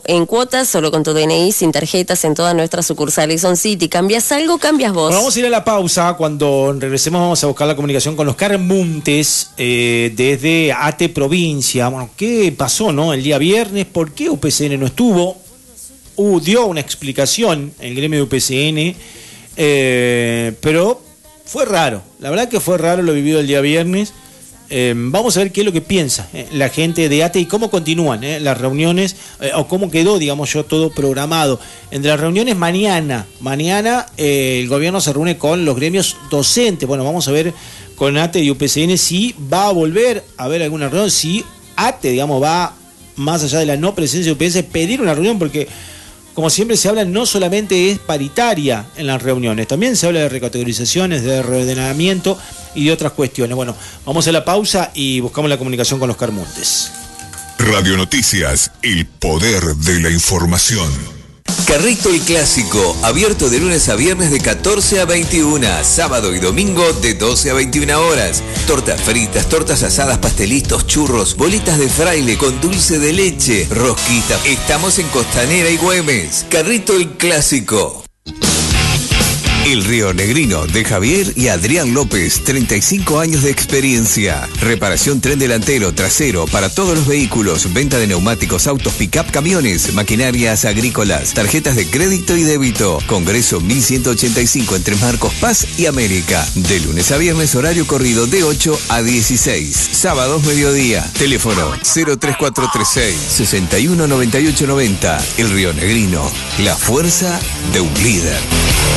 en cuotas, solo con tu DNI, sin tarjetas, en todas nuestras sucursales Son City. ¿Cambias algo? ¿Cambias vos? Bueno, vamos a ir a la pausa. Cuando regresemos vamos a buscar la comunicación con Oscar Muntes desde ATE Provincia. Bueno, ¿qué pasó, no? El día viernes, ¿por qué UPCN no estuvo? Dio una explicación el gremio de UPCN, pero fue raro. La verdad que fue raro lo vivido el día viernes. Vamos a ver qué es lo que piensa la gente de ATE y cómo continúan las reuniones, o cómo quedó, digamos yo, todo programado. Entre las reuniones mañana el gobierno se reúne con los gremios docentes. Bueno, vamos a ver con ATE y UPCN si va a volver a haber alguna reunión, si ATE, digamos, va más allá de la no presencia de UPS, pedir una reunión, porque como siempre se habla, no solamente es paritaria en las reuniones, también se habla de recategorizaciones, de reordenamiento y de otras cuestiones. Bueno, vamos a la pausa y buscamos la comunicación con Oscar Montes. Radio Noticias, el poder de la información. Carrito el Clásico, abierto de lunes a viernes de 14 a 21, sábado y domingo de 12 a 21 horas. Tortas fritas, tortas asadas, pastelitos, churros, bolitas de fraile con dulce de leche, rosquitas. Estamos en Costanera y Güemes. Carrito el Clásico. El Río Negrino, de Javier y Adrián López, 35 años de experiencia. Reparación tren delantero, trasero, para todos los vehículos. Venta de neumáticos, autos, pick-up, camiones, maquinarias agrícolas. Tarjetas de crédito y débito. Congreso 1185 entre Marcos Paz y América. De lunes a viernes, horario corrido de 8 a 16. Sábados, mediodía. Teléfono 03436 619890. El Río Negrino, la fuerza de un líder.